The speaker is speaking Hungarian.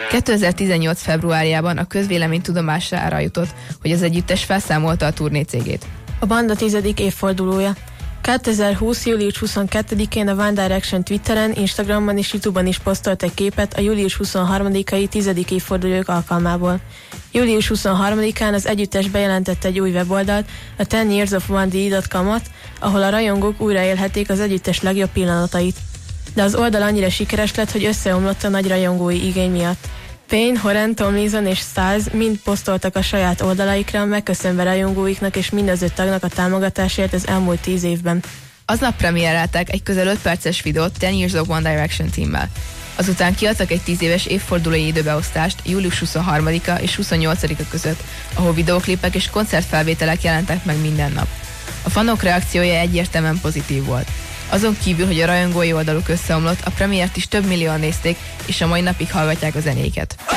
2018. februárjában a közvélemény tudomására jutott, hogy az együttes felszámolta a turnécégét. A banda 10. évfordulója. 2020. július 22-én a One Direction Twitteren, Instagramon és YouTube-on is posztolt egy képet a július 23-ai 10. évfordulók alkalmából. Július 23-án az együttes bejelentette egy új weboldalt, a 10yearsofone.com-ot, ahol a rajongók újraélhetik az együttes legjobb pillanatait. De az oldal annyira sikeres lett, hogy összeomlott a nagy rajongói igény miatt. Payne, Horan, Tomlinson és Styles mind posztoltak a saját oldalaikra, megköszönve rajongóiknak és mind az 5 tagnak a támogatásért az elmúlt 10 évben. Aznap premiereltek egy közel 5 perces videót 10 Years of One Direction tímmel. Azután kiadtak egy 10 éves évfordulói időbeosztást július 23-a és 28-a között, ahol videóklipek és koncertfelvételek jelentek meg minden nap. A fanok reakciója egyértelműen pozitív volt. Azon kívül, hogy a rajongói oldaluk összeomlott, a premiért is több millióan nézték, és a mai napig hallgatják a zenéket.